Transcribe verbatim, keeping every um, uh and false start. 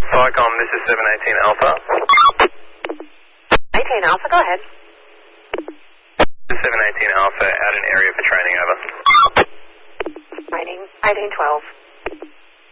Falcom, this is seven eighteen Alpha. eighteen Alpha, go ahead. seven eighteen Alpha, out in area for training, over. Training, eighteen twelve.